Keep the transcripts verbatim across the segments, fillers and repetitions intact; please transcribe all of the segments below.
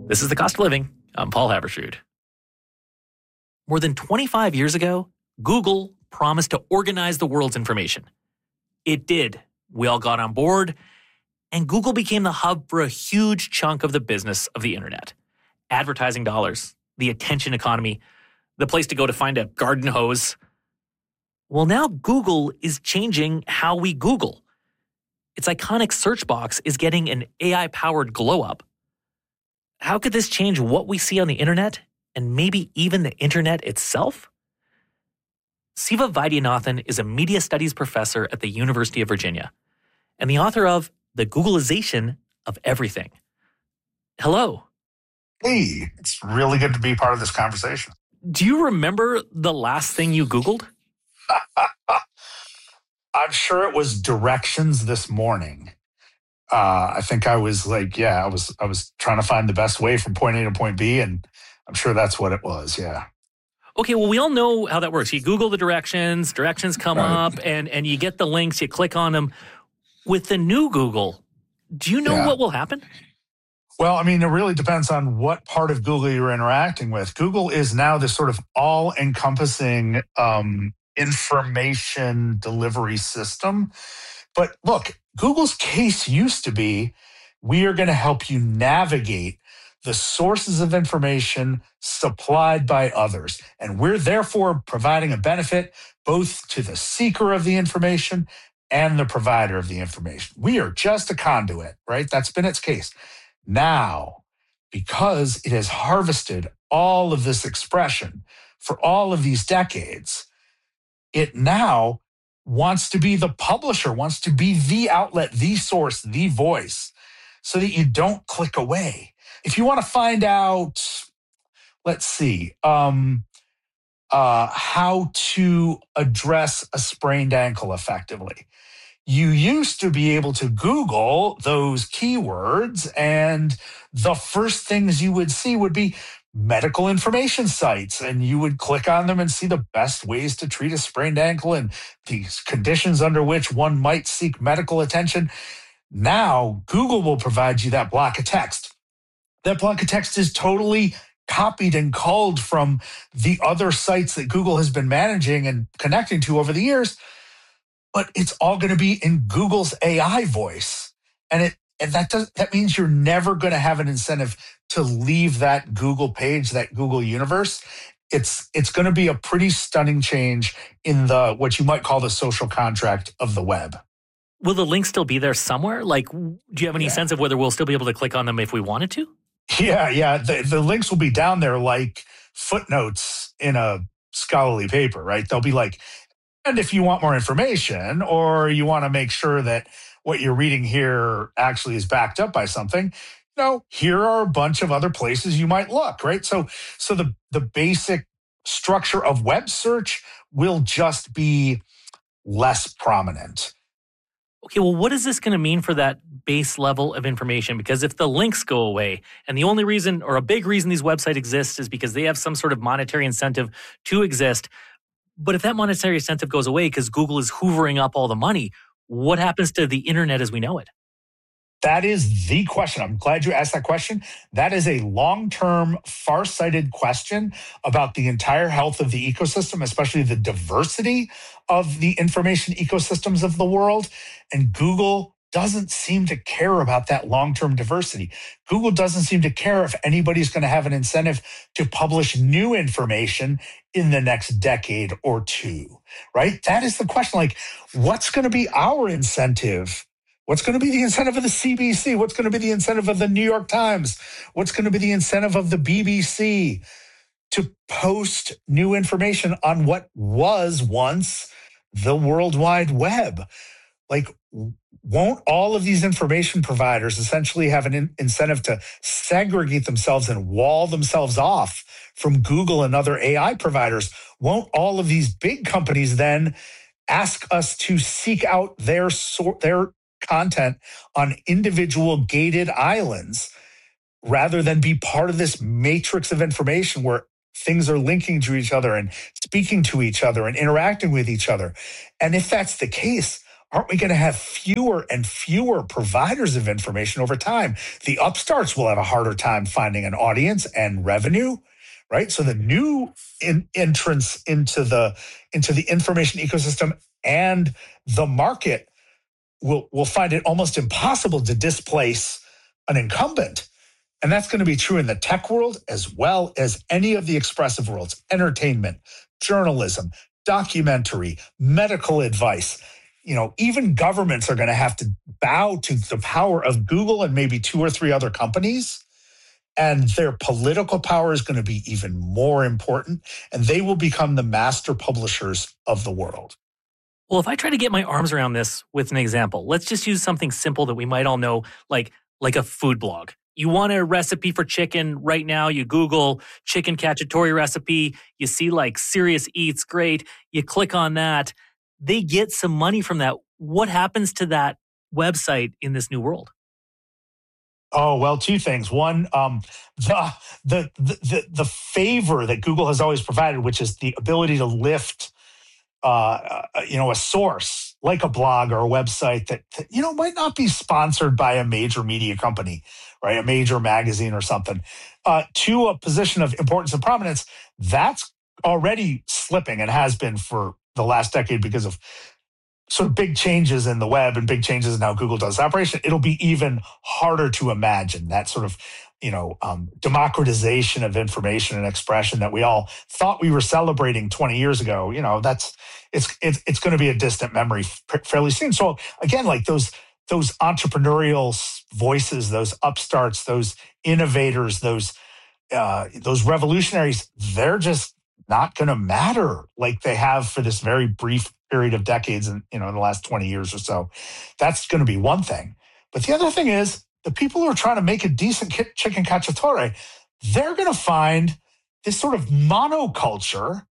This is The Cost of Living. I'm Paul Haberstrood. More than twenty-five years ago, Google promised to organize the world's information. It did. We all got on board, and Google became the hub for a huge chunk of the business of the internet. Advertising dollars, the attention economy, the place to go to find a garden hose. Well, now Google is changing how we Google. Its iconic search box is getting an A I-powered glow-up. How could this change what we see on the internet and maybe even the internet itself? Siva Vaidyanathan is a media studies professor at the University of Virginia and the author of The Googlization of Everything. Hello. Hey, it's really good to be part of this conversation. Do you remember the last thing you Googled? I'm sure it was directions this morning. Uh, I think I was like, yeah, I was I was trying to find the best way from point A to point B, and I'm sure that's what it was, yeah. Okay, well, we all know how that works. You Google the directions, directions come Right. up, and, and you get the links, you click on them. With the new Google, do you know Yeah. what will happen? Well, I mean, it really depends on what part of Google you're interacting with. Google is now this sort of all-encompassing um, information delivery system. But look, Google's case used to be, we are going to help you navigate the sources of information supplied by others. And we're therefore providing a benefit both to the seeker of the information and the provider of the information. We are just a conduit, right? That's been its case. Now, because it has harvested all of this expression for all of these decades, it now wants to be the publisher, wants to be the outlet, the source, the voice, so that you don't click away. If you want to find out, let's see, um, uh, how to address a sprained ankle effectively, you used to be able to Google those keywords, and the first things you would see would be medical information sites, and you would click on them and see the best ways to treat a sprained ankle and the conditions under which one might seek medical attention. Now, Google will provide you that block of text. That block of text is totally copied and culled from the other sites that Google has been managing and connecting to over the years, but it's all going to be in Google's A I voice. And it and that does that means you're never going to have an incentive to leave that Google page, that Google universe. It's it's going to be a pretty stunning change in the what you might call the social contract of the web. Will the link still be there somewhere? Like, do you have any Yeah. sense of whether we'll still be able to click on them if we wanted to? Yeah, yeah. The, the links will be down there like footnotes in a scholarly paper, right? They'll be like, and if you want more information or you want to make sure that what you're reading here actually is backed up by something, you know, here are a bunch of other places you might look, right? So so the the basic structure of web search will just be less prominent. Okay, well, what is this going to mean for that base level of information? Because if the links go away, and the only reason or a big reason these websites exist is because they have some sort of monetary incentive to exist. But if that monetary incentive goes away because Google is hoovering up all the money, what happens to the internet as we know it? That is the question. I'm glad you asked that question. That is a long-term, far-sighted question about the entire health of the ecosystem, especially the diversity of the information ecosystems of the world. And Google doesn't seem to care about that long-term diversity. Google doesn't seem to care if anybody's going to have an incentive to publish new information in the next decade or two, right? That is the question. Like, what's going to be our incentive? What's going to be the incentive of the C B C? What's going to be the incentive of the New York Times? What's going to be the incentive of the B B C to post new information on what was once the World Wide Web? Like, won't all of these information providers essentially have an in- incentive to segregate themselves and wall themselves off from Google and other A I providers? Won't all of these big companies then ask us to seek out their sor- their content on individual gated islands rather than be part of this matrix of information where things are linking to each other and speaking to each other and interacting with each other? And if that's the case, aren't we going to have fewer and fewer providers of information over time? The upstarts will have a harder time finding an audience and revenue, right? So the new in, entrance into the into the information ecosystem and the market will will find it almost impossible to displace an incumbent. And that's going to be true in the tech world as well as any of the expressive worlds: entertainment, journalism, documentary, medical advice. You know, even governments are going to have to bow to the power of Google and maybe two or three other companies. And their political power is going to be even more important. And they will become the master publishers of the world. Well, if I try to get my arms around this with an example, let's just use something simple that we might all know, like, like a food blog. You want a recipe for chicken right now, you Google chicken cacciatore recipe, you see like Serious Eats, great, you click on that. They get some money from that. What happens to that website in this new world? Oh, well, two things. One, um, the, the the the favor that Google has always provided, which is the ability to lift, uh, you know, a source like a blog or a website that, that you know might not be sponsored by a major media company, right, a major magazine or something, uh, to a position of importance and prominence. That's already slipping and has been for the last decade because of sort of big changes in the web and big changes in how Google does operation. It'll be even harder to imagine that sort of, you know, um, democratization of information and expression that we all thought we were celebrating twenty years ago. You know, that's it's it's it's going to be a distant memory f- fairly soon. So again, like those those entrepreneurial voices, those upstarts, those innovators, those uh, those revolutionaries, they're just not going to matter like they have for this very brief period of decades and, you know, in the last twenty years or so. That's going to be one thing. But the other thing is the people who are trying to make a decent chicken cacciatore, they're going to find this sort of monoculture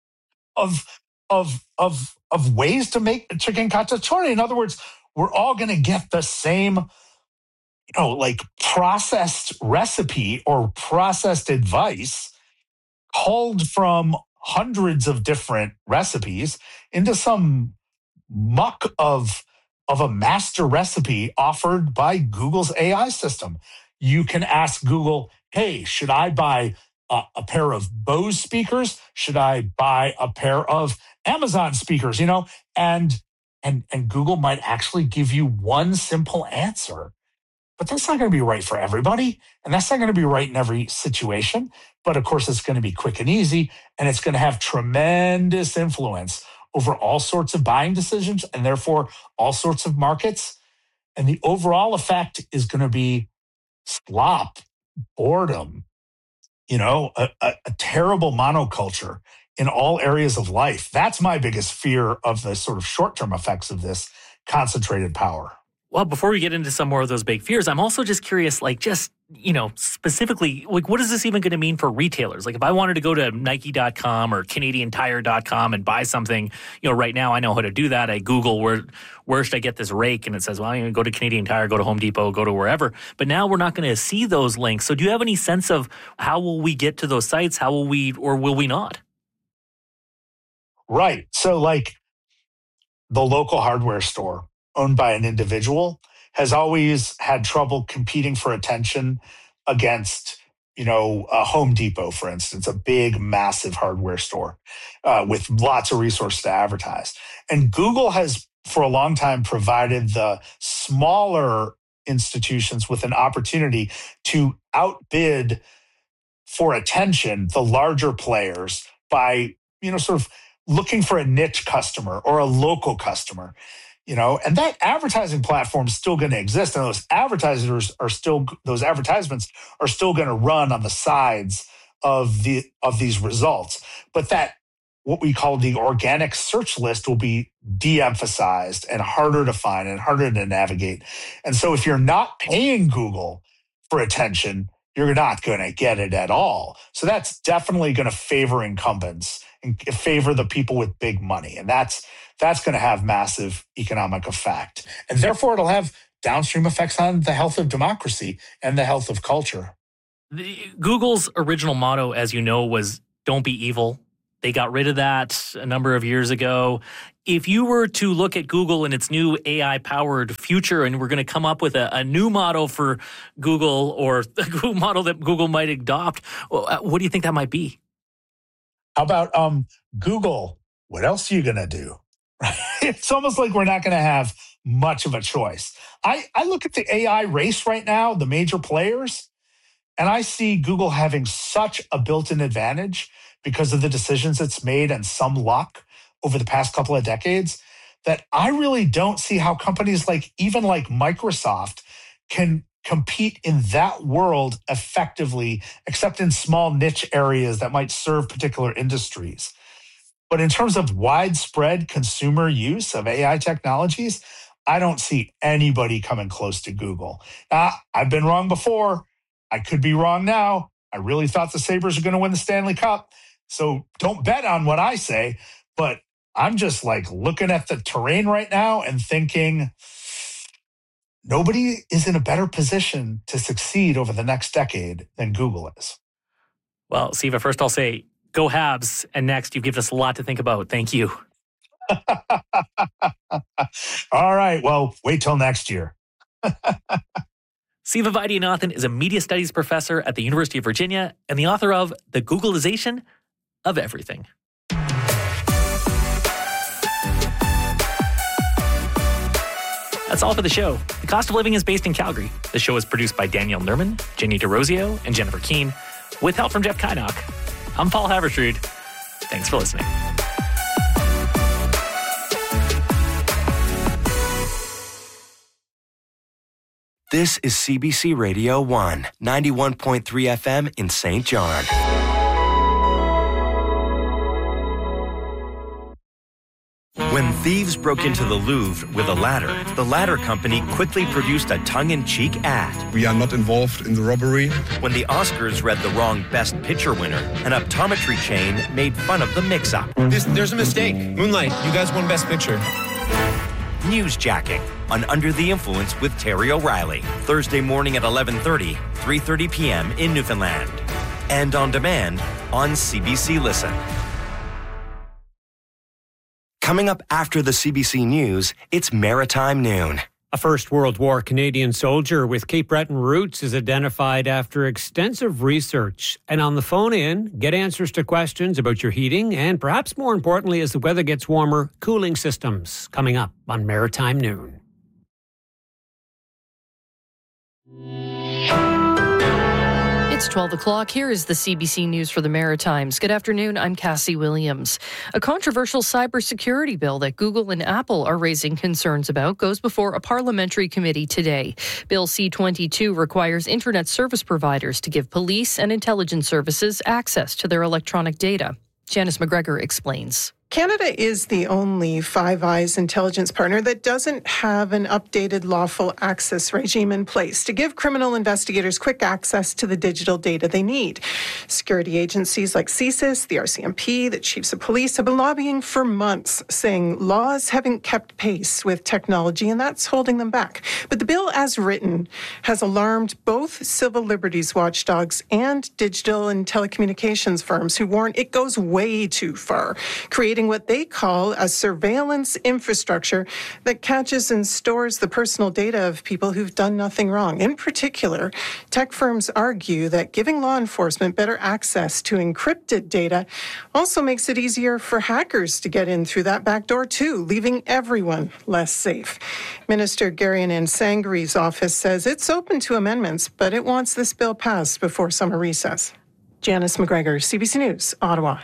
of, of, of, of ways to make a chicken cacciatore. In other words, we're all going to get the same, you know, like processed recipe or processed advice culled from hundreds of different recipes into some muck of, of a master recipe offered by Google's A I system. You can ask Google, hey, should I buy a, a pair of Bose speakers? Should I buy a pair of Amazon speakers? You know, and and and Google might actually give you one simple answer. But that's not going to be right for everybody. And that's not going to be right in every situation. But of course, it's going to be quick and easy. And it's going to have tremendous influence over all sorts of buying decisions and therefore all sorts of markets. And the overall effect is going to be slop, boredom, you know, a, a, a terrible monoculture in all areas of life. That's my biggest fear of the sort of short-term effects of this concentrated power. Well, before we get into some more of those big fears, I'm also just curious, like just, you know, specifically, like what is this even going to mean for retailers? Like if I wanted to go to Nike dot com or Canadian Tire dot com and buy something, you know, right now I know how to do that. I Google where where should I get this rake? And it says, well, you know, go to Canadian Tire, go to Home Depot, go to wherever. But now we're not going to see those links. So do you have any sense of how will we get to those sites? How will we, or will we not? Right. So like the local hardware store owned by an individual has always had trouble competing for attention against, you know, a Home Depot, for instance, a big, massive hardware store uh, with lots of resources to advertise. And Google has, for a long time, provided the smaller institutions with an opportunity to outbid for attention the larger players by, you know, sort of looking for a niche customer or a local customer. You know, and that advertising platform is still going to exist. And those advertisers are still, those advertisements are still going to run on the sides of the, of these results. But that, what we call the organic search list will be de-emphasized and harder to find and harder to navigate. And so if you're not paying Google for attention, you're not going to get it at all. So that's definitely going to favor incumbents and favor the people with big money. And that's, that's going to have massive economic effect. And therefore, it'll have downstream effects on the health of democracy and the health of culture. The, Google's original motto, as you know, was don't be evil. They got rid of that a number of years ago. if you were to look at Google and its new A I-powered future, and we're going to come up with a, a new model for Google, or a model that Google might adopt, what do you think that might be? How about um, Google? What else are you going to do? It's almost like we're not going to have much of a choice. I, I look at the A I race right now, the major players, and I see Google having such a built-in advantage because of the decisions it's made and some luck over the past couple of decades, that I really don't see how companies like, even like Microsoft, can compete in that world effectively, except in small niche areas that might serve particular industries. But in terms of widespread consumer use of A I technologies, I don't see anybody coming close to Google. Uh, I've been wrong before. I could be wrong now. I really thought the Sabres are going to win the Stanley Cup. So don't bet on what I say. But I'm just like looking at the terrain right now and thinking nobody is in a better position to succeed over the next decade than Google is. Well, Siva, first I'll say, go Habs. And next, you've given us a lot to think about. Thank you. All right. Well, wait till next year. Siva Vaidyanathan is a media studies professor at the University of Virginia and the author of The Googlization of Everything. That's all for the show. The Cost of Living is based in Calgary. The show is produced by Danielle Nerman, Jenny DeRosio, and Jennifer Keene, with help from Jeff Kynock. I'm Paul Haverstrood. Thanks for listening. This is C B C Radio one, ninety-one point three F M in Saint John. When thieves broke into the Louvre with a ladder, the ladder company quickly produced a tongue-in-cheek ad. We are not involved in the robbery. When the Oscars read the wrong Best Picture winner, an optometry chain made fun of the mix-up. This, there's a mistake. Moonlight, you guys won Best Picture. Newsjacking on Under the Influence with Terry O'Reilly. Thursday morning at eleven thirty, three thirty p.m. in Newfoundland. And on demand on C B C Listen. Coming up after the C B C News, it's Maritime Noon. A First World War Canadian soldier with Cape Breton roots is identified after extensive research. And on the phone in, get answers to questions about your heating and perhaps more importantly, as the weather gets warmer, cooling systems. Coming up on Maritime Noon. It's twelve o'clock. Here is the C B C News for the Maritimes. Good afternoon. I'm Cassie Williams. A controversial cybersecurity bill that Google and Apple are raising concerns about goes before a parliamentary committee today. Bill C twenty-two requires internet service providers to give police and intelligence services access to their electronic data. Janice McGregor explains. Canada is the only Five Eyes intelligence partner that doesn't have an updated lawful access regime in place to give criminal investigators quick access to the digital data they need. Security agencies like C S I S, the R C M P, the chiefs of police have been lobbying for months, saying laws haven't kept pace with technology and that's holding them back. But the bill as written has alarmed both civil liberties watchdogs and digital and telecommunications firms who warn it goes way too far, creating what they call a surveillance infrastructure that catches and stores the personal data of people who've done nothing wrong. In particular, tech firms argue that giving law enforcement better access to encrypted data also makes it easier for hackers to get in through that back door too, leaving everyone less safe. Minister Garianan Sangri's office says it's open to amendments, but it wants this bill passed before summer recess. Janice McGregor, C B C News, Ottawa.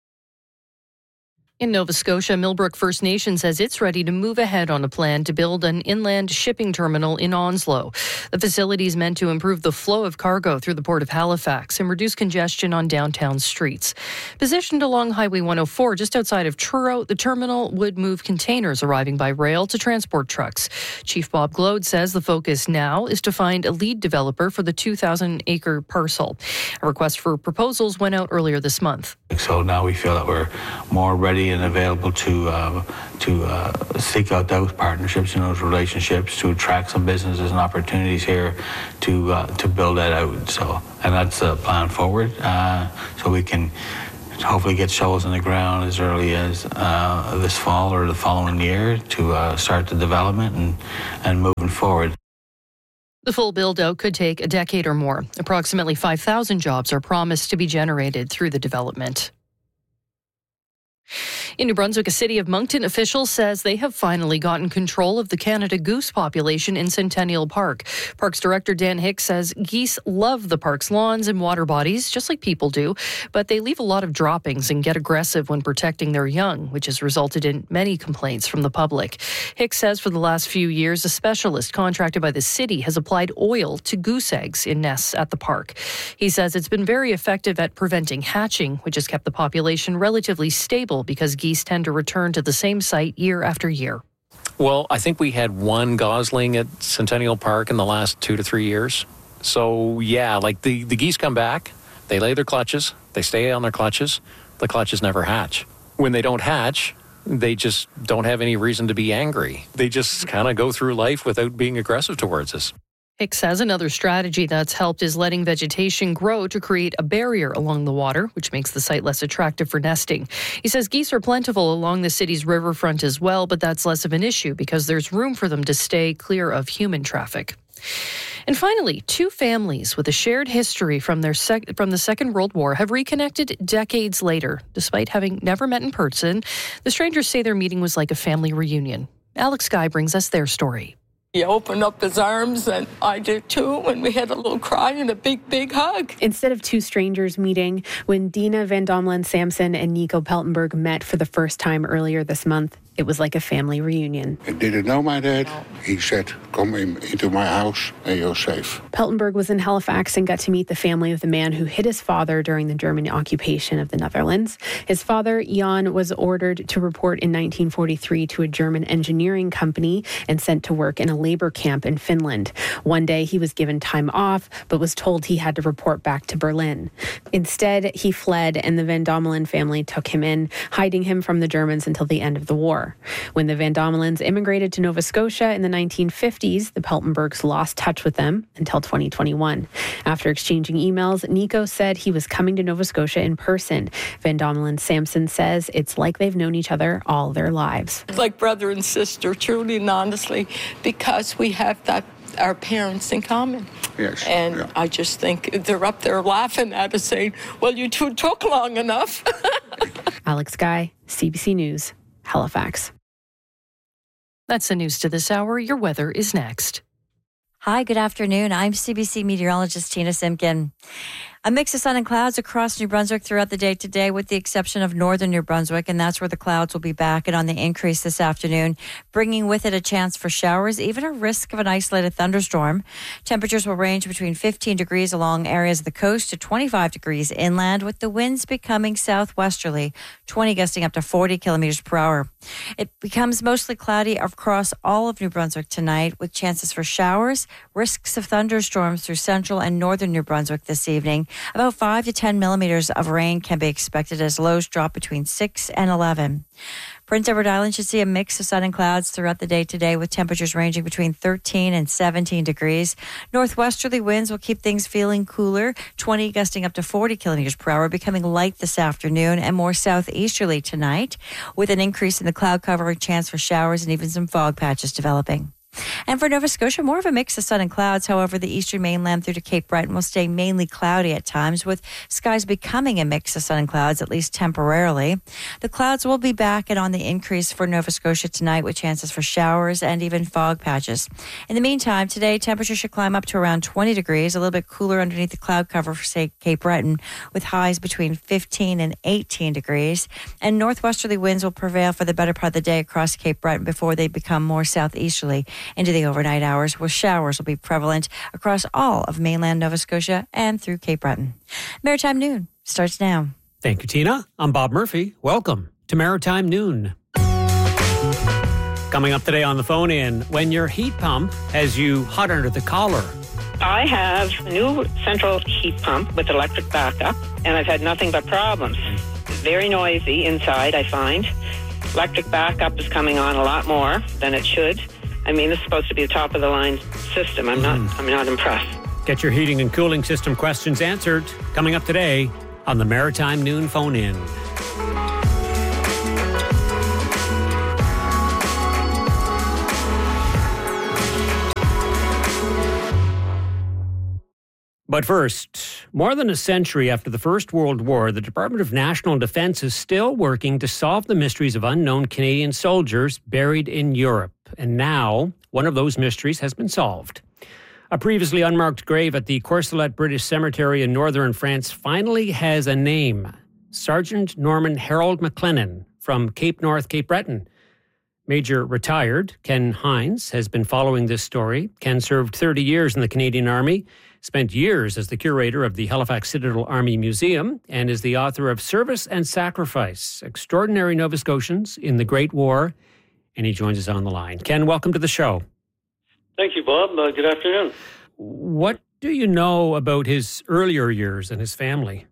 In Nova Scotia, Millbrook First Nation says it's ready to move ahead on a plan to build an inland shipping terminal in Onslow. The facility is meant to improve the flow of cargo through the Port of Halifax and reduce congestion on downtown streets. Positioned along Highway one oh four just outside of Truro, the terminal would move containers arriving by rail to transport trucks. Chief Bob Glode says the focus now is to find a lead developer for the two thousand acre parcel. A request for proposals went out earlier this month. So now we feel that we're more ready and available to uh, to uh, seek out those partnerships and those relationships to attract some businesses and opportunities here to uh, to build that out. So, and that's the plan forward. Uh, so we can to hopefully get shovels in the ground as early as uh, this fall or the following year to uh, start the development and, and moving forward. The full build-out could take a decade or more. Approximately five thousand jobs are promised to be generated through the development. In New Brunswick, a City of Moncton official says they have finally gotten control of the Canada goose population in Centennial Park. Parks Director Dan Hicks says geese love the park's lawns and water bodies, just like people do, but they leave a lot of droppings and get aggressive when protecting their young, which has resulted in many complaints from the public. Hicks says for the last few years, a specialist contracted by the city has applied oil to goose eggs in nests at the park. He says it's been very effective at preventing hatching, which has kept the population relatively stable because geese tend to return to the same site year after year. Well, I think we had one gosling at Centennial Park in the last two to three years. So, yeah, like the, the geese come back, they lay their clutches, they stay on their clutches, the clutches never hatch. When they don't hatch, they just don't have any reason to be angry. They just kind of go through life without being aggressive towards us. Hicks says another strategy that's helped is letting vegetation grow to create a barrier along the water, which makes the site less attractive for nesting. He says geese are plentiful along the city's riverfront as well, but that's less of an issue because there's room for them to stay clear of human traffic. And finally, two families with a shared history from their sec- from the Second World War have reconnected decades later. Despite having never met in person, the strangers say their meeting was like a family reunion. Alex Guy brings us their story. He opened up his arms, and I did too, and we had a little cry and a big, big hug. Instead of two strangers meeting, when Dina Van Domelen Samson and Nico Peltenberg met for the first time earlier this month, it was like a family reunion. I didn't know my dad. He said, come in, into my house and you're safe. Peltenberg was in Halifax and got to meet the family of the man who hit his father during the German occupation of the Netherlands. His father, Jan, was ordered to report in nineteen forty-three to a German engineering company and sent to work in a labor camp in Finland. One day he was given time off, but was told he had to report back to Berlin. Instead, he fled, and the Van Domelen family took him in, hiding him from the Germans until the end of the war. When the Van Domelens immigrated to Nova Scotia in the nineteen fifties, the Peltenbergs lost touch with them until twenty twenty-one. After exchanging emails, Nico said he was coming to Nova Scotia in person. Van Domelen Samson says it's like they've known each other all their lives. Like brother and sister, truly and honestly, because we have that our parents in common. Yes. And yeah. I just think they're up there laughing at us saying, well, you two took long enough. Alex Guy, C B C News, Halifax. That's the news to this hour. Your weather is next. Hi, good afternoon. I'm C B C meteorologist Tina Simkin. A mix of sun and clouds across New Brunswick throughout the day today, with the exception of northern New Brunswick, and that's where the clouds will be back and on the increase this afternoon, bringing with it a chance for showers, even a risk of an isolated thunderstorm. Temperatures will range between fifteen degrees along areas of the coast to twenty-five degrees inland, with the winds becoming southwesterly, twenty gusting up to forty kilometers per hour. It becomes mostly cloudy across all of New Brunswick tonight, with chances for showers, risks of thunderstorms through central and northern New Brunswick this evening. About five to ten millimeters of rain can be expected as lows drop between six and eleven. Prince Edward Island should see a mix of sun and clouds throughout the day today, with temperatures ranging between thirteen and seventeen degrees. Northwesterly winds will keep things feeling cooler, twenty gusting up to forty kilometers per hour, becoming light this afternoon and more southeasterly tonight, with an increase in the cloud cover, a chance for showers and even some fog patches developing. And for Nova Scotia, more of a mix of sun and clouds. However, the eastern mainland through to Cape Breton will stay mainly cloudy at times, with skies becoming a mix of sun and clouds, at least temporarily. The clouds will be back and on the increase for Nova Scotia tonight, with chances for showers and even fog patches. In the meantime, today, temperatures should climb up to around twenty degrees, a little bit cooler underneath the cloud cover for, say, Cape Breton, with highs between fifteen and eighteen degrees. And northwesterly winds will prevail for the better part of the day across Cape Breton before they become more southeasterly into the overnight hours, where showers will be prevalent across all of mainland Nova Scotia and through Cape Breton. Maritime Noon starts now. Thank you, Tina. I'm Bob Murphy. Welcome to Maritime Noon. Coming up today on the phone in, when your heat pump has you hot under the collar. I have a new central heat pump with electric backup, and I've had nothing but problems. Very noisy inside, I find. Electric backup is coming on a lot more than it should. I mean, this is supposed to be a top-of-the-line system. I'm not, I'm not impressed. Get your heating and cooling system questions answered. Coming up today on the Maritime Noon Phone-In. But first, more than a century after the First World War, the Department of National Defence is still working to solve the mysteries of unknown Canadian soldiers buried in Europe. And now, one of those mysteries has been solved. A previously unmarked grave at the Courcelette British Cemetery in northern France finally has a name. Sergeant Norman Harold McLennan from Cape North, Cape Breton. Major retired Ken Hines has been following this story. Ken served thirty years in the Canadian Army, spent years as the curator of the Halifax Citadel Army Museum, and is the author of Service and Sacrifice, Extraordinary Nova Scotians in the Great War. And he joins us on the line. Ken, welcome to the show. Thank you, Bob. Uh, good afternoon. What do you know about his earlier years and his family?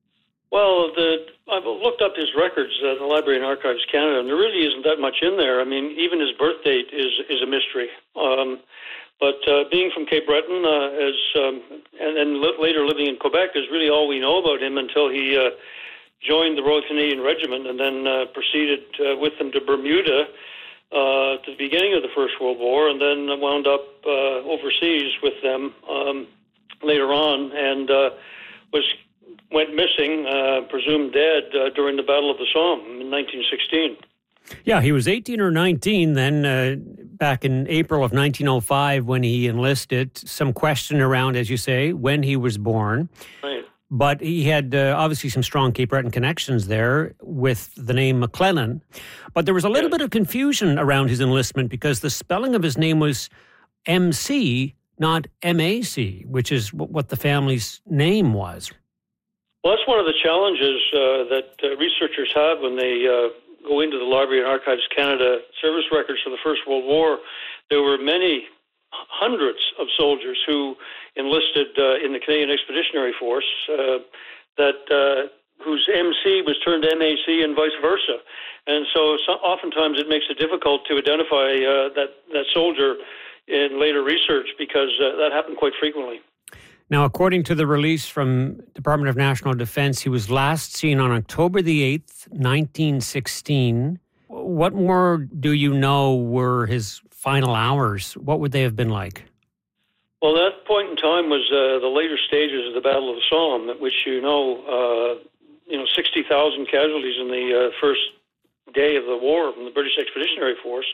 Well, the, I've looked up his records at the Library and Archives Canada, and there really isn't that much in there. I mean, even his birth date is is a mystery. Um, but uh, being from Cape Breton, uh, as um, and then li- later living in Quebec, is really all we know about him until he uh, joined the Royal Canadian Regiment and then uh, proceeded uh, with them to Bermuda uh, at the beginning of the First World War, and then wound up uh, overseas with them um, later on, and uh, was went missing, uh, presumed dead, uh, during the Battle of the Somme in nineteen sixteen. Yeah, he was eighteen or nineteen then, uh, back in April of nineteen oh five when he enlisted. Some question around, as you say, when he was born. Right. But he had uh, obviously some strong Cape Breton connections there with the name McLennan. But there was a little yes. bit of confusion around his enlistment because the spelling of his name was M C, not M A C, which is what the family's name was. Well, that's one of the challenges uh, that uh, researchers have when they uh, go into the Library and Archives Canada service records for the First World War. There were many hundreds of soldiers who enlisted uh, in the Canadian Expeditionary Force uh, that uh, whose M C was turned to M A C and vice versa. And so, so oftentimes it makes it difficult to identify uh, that, that soldier in later research because uh, that happened quite frequently. Now, according to the release from Department of National Defence, he was last seen on October the eighth, nineteen sixteen. What more do you know were his final hours? What would they have been like? Well, that point in time was uh, the later stages of the Battle of the Somme, at which you know, uh, you know, sixty thousand casualties in the uh, first day of the war from the British Expeditionary Force.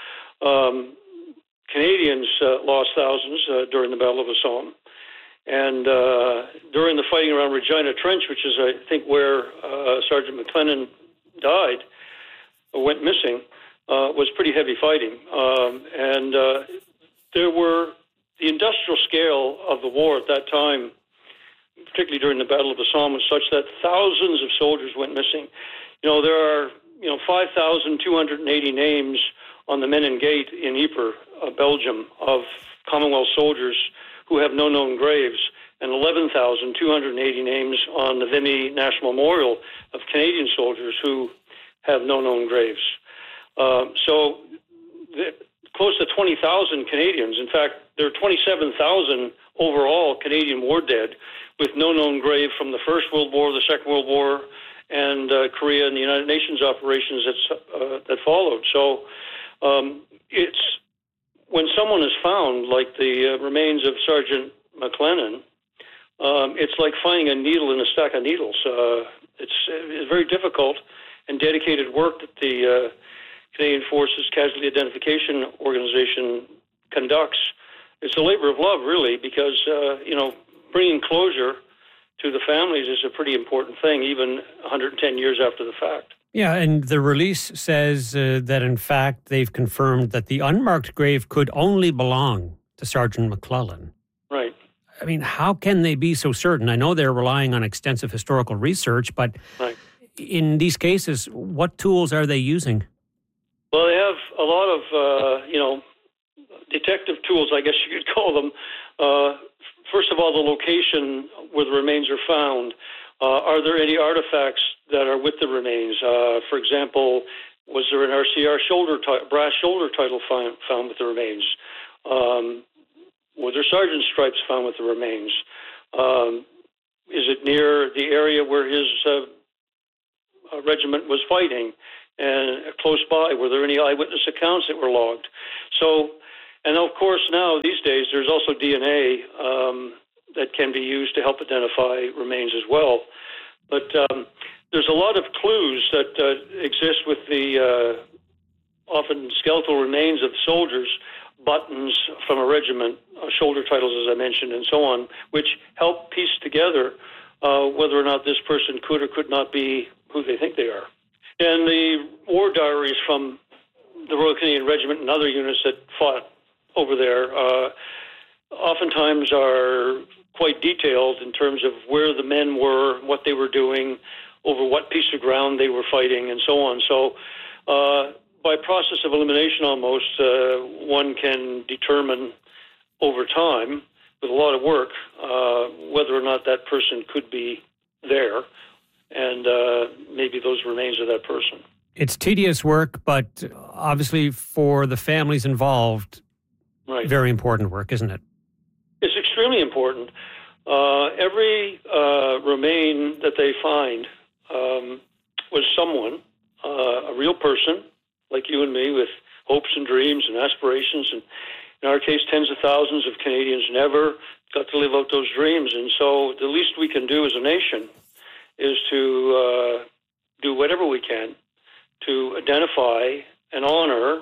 Um, Canadians uh, lost thousands uh, during the Battle of the Somme. And uh, during the fighting around Regina Trench, which is, I think, where uh, Sergeant McLennan died, or went missing, uh, was pretty heavy fighting. Um, and uh, there were, the industrial scale of the war at that time, particularly during the Battle of the Somme, was such that thousands of soldiers went missing. You know, there are, you know, five thousand two hundred eighty names on the Menin Gate in Ypres, uh, Belgium, of Commonwealth soldiers who have no known graves, and eleven thousand two hundred eighty names on the Vimy National Memorial of Canadian soldiers who have no known graves. Uh, so the, close to twenty thousand Canadians. In fact, there are twenty-seven thousand overall Canadian war dead with no known grave from the First World War, the Second World War, and uh, Korea and the United Nations operations that's, uh, that followed. So um, it's when someone is found, like the uh, remains of Sergeant McLennan, um, it's like finding a needle in a stack of needles. Uh, it's, it's very difficult and dedicated work that the uh, Canadian Forces Casualty Identification Organization conducts. It's a labor of love, really, because, uh, you know, bringing closure to the families is a pretty important thing, even one hundred ten years after the fact. Yeah, and the release says uh, that, in fact, they've confirmed that the unmarked grave could only belong to Sergeant McLennan. Right. I mean, how can they be so certain? I know they're relying on extensive historical research, but right. in these cases, what tools are they using? Well, they have a lot of, uh, you know, detective tools, I guess you could call them. Uh, first of all, the location where the remains are found. Uh, are there any artifacts that are with the remains? Uh, for example, was there an R C R shoulder t- brass shoulder title found, found with the remains? Um, were there sergeant stripes found with the remains? Um, is Is it near the area where his uh, regiment was fighting? And close by, were there any eyewitness accounts that were logged? So, and of course now these days there's also D N A um, that can be used to help identify remains as well. But um, there's a lot of clues that uh, exist with the uh, often skeletal remains of soldiers, buttons from a regiment, uh, shoulder titles, as I mentioned, and so on, which help piece together uh, whether or not this person could or could not be who they think they are. And the war diaries from the Royal Canadian Regiment and other units that fought over there uh, oftentimes are quite detailed in terms of where the men were, what they were doing, over what piece of ground they were fighting, and so on. So uh, by process of elimination almost, uh, one can determine over time, with a lot of work, uh, whether or not that person could be there, and uh, maybe those remains of that person. It's tedious work, but obviously for the families involved, right. Very important work, isn't it? It's extremely important. Uh, every uh, remain that they find um, was someone, uh, a real person, like you and me, with hopes and dreams and aspirations. And in our case, tens of thousands of Canadians never got to live out those dreams. And so the least we can do as a nation is to uh, do whatever we can to identify and honor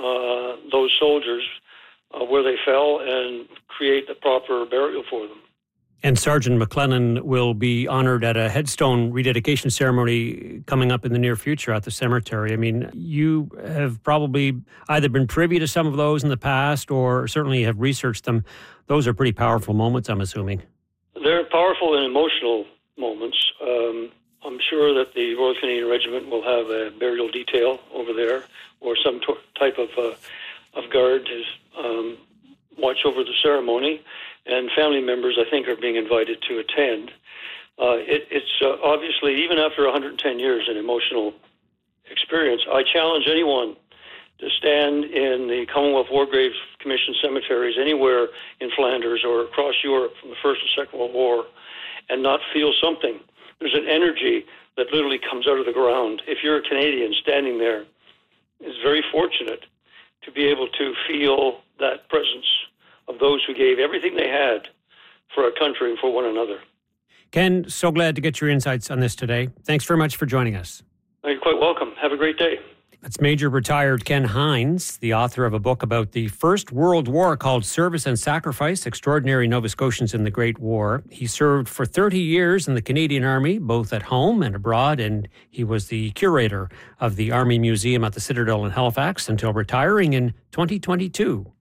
uh, those soldiers uh, where they fell and create the proper burial for them. And Sergeant McClellan will be honored at a headstone rededication ceremony coming up in the near future at the cemetery. I mean, you have probably either been privy to some of those in the past or certainly have researched them. Those are pretty powerful moments, I'm assuming. They're powerful and emotional moments. Um, I'm sure that the Royal Canadian Regiment will have a burial detail over there or some t- type of uh, of guard to um, watch over the ceremony. And family members, I think, are being invited to attend. Uh, it, it's uh, obviously, even after one hundred ten years, an emotional experience. I challenge anyone to stand in the Commonwealth War Graves Commission cemeteries anywhere in Flanders or across Europe from the First and Second World War and not feel something. There's an energy that literally comes out of the ground. If you're a Canadian standing there, it's very fortunate to be able to feel that presence of those who gave everything they had for our country and for one another. Ken, so glad to get your insights on this today. Thanks very much for joining us. You're quite welcome. Have a great day. That's Major retired Ken Hines, the author of a book about the First World War called Service and Sacrifice, Extraordinary Nova Scotians in the Great War. He served for thirty years in the Canadian Army, both at home and abroad, and he was the curator of the Army Museum at the Citadel in Halifax until retiring in twenty twenty-two.